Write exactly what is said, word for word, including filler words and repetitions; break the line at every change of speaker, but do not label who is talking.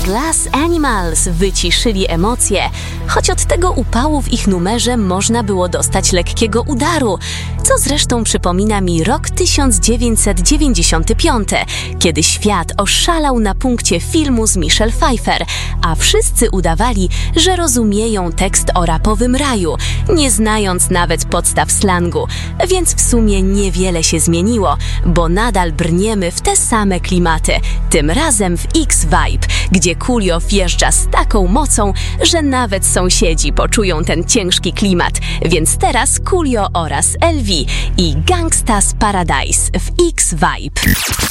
Glass Animals wyciszyli emocje, choć od tego upału w ich numerze można było dostać lekkiego udaru, co zresztą przypomina mi rok tysiąc dziewięćset dziewięćdziesiąty piąty, kiedy świat oszalał na punkcie filmu z Michelle Pfeiffer, a wszyscy udawali, że rozumieją tekst o rapowym raju, nie znając nawet podstaw slangu, więc w sumie niewiele się zmieniło, bo nadal brniemy w te same klimaty, tym razem w X-Vibe, gdzie Coolio wjeżdża z taką mocą, że nawet sąsiedzi poczują ten ciężki klimat, więc teraz Coolio oraz L V i Gangsta's Paradise w X-Vibe.